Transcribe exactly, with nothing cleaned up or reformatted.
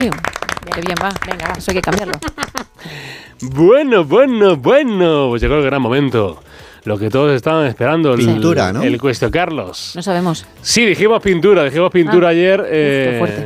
Qué bien va. Venga, va. Eso hay que cambiarlo. Bueno, bueno, bueno. Pues llegó el gran momento. Lo que todos estaban esperando. Pintura, el, ¿no? El Cuesto Carlos. No sabemos. Sí, dijimos pintura. Dijimos pintura Ah. ayer. Uf, Eh, qué fuerte.